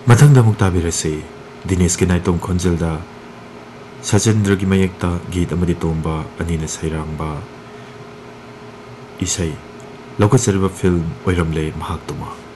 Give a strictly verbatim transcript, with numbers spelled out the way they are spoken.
ꯃꯊꯪꯗ ꯑꯃꯨꯛ ꯇꯥꯕꯤꯔꯁꯤ ꯗꯤꯅꯦꯁꯀꯤ ꯅꯥꯏꯇꯣꯝ ꯈꯣꯟꯖꯦꯜꯗ ꯁꯆꯦꯟꯗ꯭ꯔꯒꯤ ꯃꯌꯦꯛꯇ ꯒीत ꯑꯃꯗꯤ ꯇꯣꯝꯕ ꯑꯅꯤꯅ ꯁꯩꯔꯥꯡꯕ ꯏꯁꯩ ꯂꯧꯈꯠꯆꯔꯤꯕ ꯐꯤल्म ꯑꯣꯏꯔꯝꯂꯦ ꯃꯍꯥꯛꯇꯨꯃ